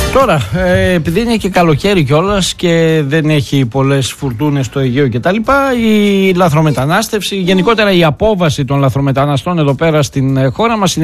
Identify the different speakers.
Speaker 1: Τώρα, επειδή είναι και καλοκαίρι κιόλας και δεν έχει πολλές φουρτούνες στο Αιγαίο κτλ., η λαθρομετανάστευση, γενικότερα η απόβαση των λαθρομεταναστών εδώ πέρα στην χώρα μας